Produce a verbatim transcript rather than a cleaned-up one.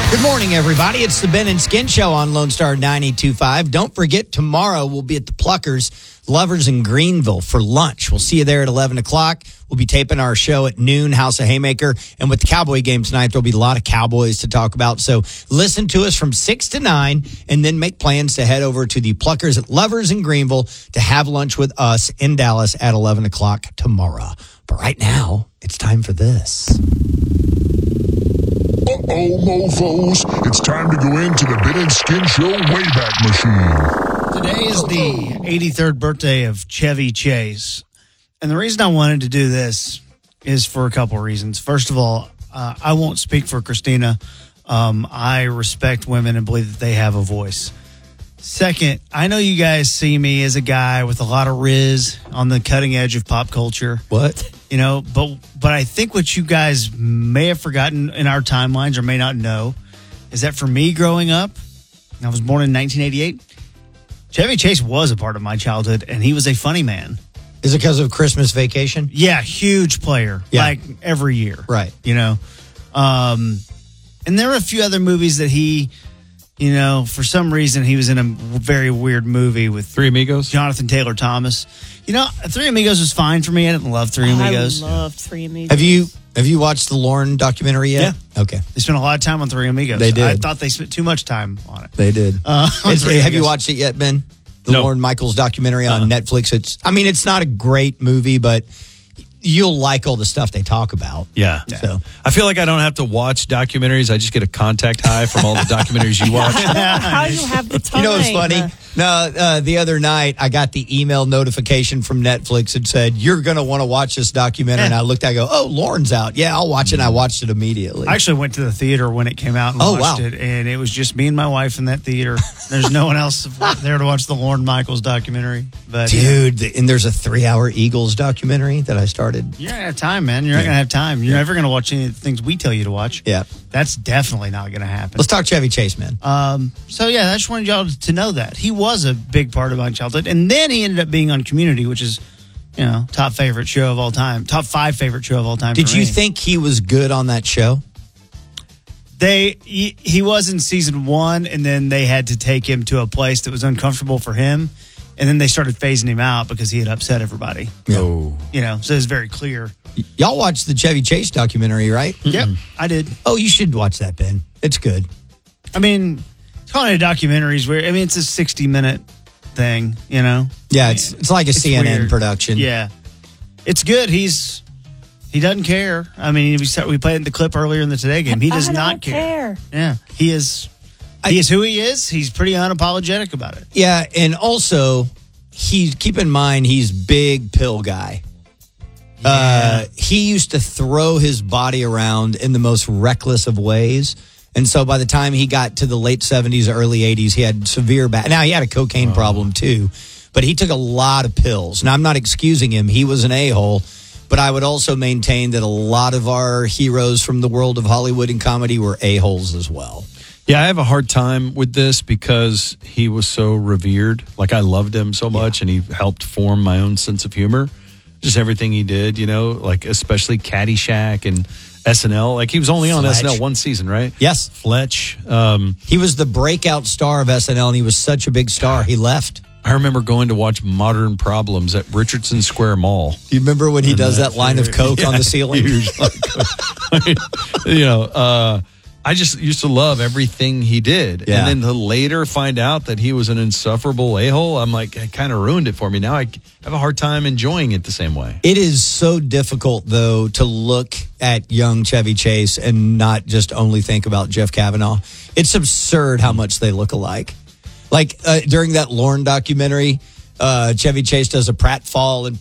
Good morning, everybody. It's the Ben and Skin Show on Lone Star ninety-two point five. Don't forget, tomorrow we'll be at the Pluckers, Lovers in Greenville for lunch. We'll see you there at eleven o'clock. We'll be taping our show at noon, House of Haymaker. And with the Cowboy game tonight, there'll be a lot of Cowboys to talk about. So listen to us from six to nine and then make plans to head over to the Pluckers at Lovers in Greenville to have lunch with us in Dallas at eleven o'clock tomorrow. But right now, it's time for this. Uh-oh, mofos. It's time to go into the Ben and Skin Show Wayback Machine. Today is the eighty-third birthday of Chevy Chase. And the reason I wanted to do this is for a couple reasons. First of all, uh, I won't speak for Christina. Um, I respect women and believe that they have a voice. Second, I know you guys see me as a guy with a lot of riz on the cutting edge of pop culture. What? You know, but but I think what you guys may have forgotten in our timelines or may not know is that for me growing up, I was born in nineteen eighty-eight, Chevy Chase was a part of my childhood, and he was a funny man. Is it because of Christmas Vacation? Yeah, huge player, Yeah. like every year. Right. You know, um, and there were a few other movies that he, you know, for some reason he was in a very weird movie with Three Amigos? Jonathan Taylor Thomas. You know, Three Amigos was fine for me. I didn't love Three Amigos. I loved Three Amigos. Have you have you watched the Lorne documentary yet? Yeah. Okay. They spent a lot of time on Three Amigos. They did. I thought they spent too much time on it. They did. Uh, on It's- Three have you Amigos. watched it yet, Ben? The No. Lorne Michaels documentary on Uh-uh. Netflix. It's I mean, it's not a great movie, but you'll like all the stuff they talk about. Yeah. So I feel like I don't have to watch documentaries. I just get a contact high from all the documentaries you watch. How you have the time? you know what's funny? No, uh, the other night I got the email notification from Netflix that said you're going to want to watch this documentary, and I looked, I go, oh, Lorne's out. Yeah, I'll watch it. And I watched it immediately. I actually went to the theater when it came out and Oh, watched wow. it, and it was just me and my wife in that theater. There's no one else there to watch the Lorne Michaels documentary. But Dude, the, and there's a three-hour Eagles documentary that I started. you're not going to have time, man. You're not going to have time. You're never going to watch any of the things we tell you to watch. Yeah. That's definitely not going to happen. Let's talk Chevy Chase, man. Um, so, yeah, I just wanted y'all to know that. He was a big part of my childhood. And then he ended up being on Community, which is, you know, top favorite show of all time. Top five favorite show of all time. Did for you me. think he was good on that show? They he, he was in season one, and then they had to take him to a place that was uncomfortable for him. And then they started phasing him out because he had upset everybody. Oh. You know, so it's very clear. Y'all watched the Chevy Chase documentary, right? Yep, I did. Oh, you should watch that, Ben. It's good. I mean, calling it a documentary is weird. I mean, it's a sixty-minute thing, you know? Yeah, it's it's like a It's C N N weird. production. Yeah. It's good. He's he doesn't care. I mean, we saw- we played the clip earlier in the Today game. He does I not don't care. care. Yeah. He is he is who he is. He's pretty unapologetic about it. Yeah, and also he keep in mind he's big pill guy. Uh, he used to throw his body around in the most reckless of ways. And so by the time he got to the late seventies, early eighties, he had severe back. Now, he had a cocaine problem too, but he took a lot of pills. Now, I'm not excusing him. He was an a-hole, but I would also maintain that a lot of our heroes from the world of Hollywood and comedy were a-holes as well. Yeah, I have a hard time with this because he was so revered. Like, I loved him so much, and he helped form my own sense of humor. Just everything he did, you know, like especially Caddyshack and S N L. Like, he was only on Fletch. S N L one season, right? Yes. Fletch. Um, He was the breakout star of S N L, and he was such a big star. He left. I remember going to watch Modern Problems at Richardson Square Mall. You remember when he does that line of coke on Yeah, the ceiling? huge line of coke. you know, uh, I just used to love everything he did. Yeah. And then to later find out that he was an insufferable a-hole, I'm like, it kind of ruined it for me. Now I have a hard time enjoying it the same way. It is so difficult, though, to look at young Chevy Chase and not just only think about Jeff Kavanaugh. It's absurd how much they look alike. Like uh, during that Lorne documentary, uh, Chevy Chase does a pratfall and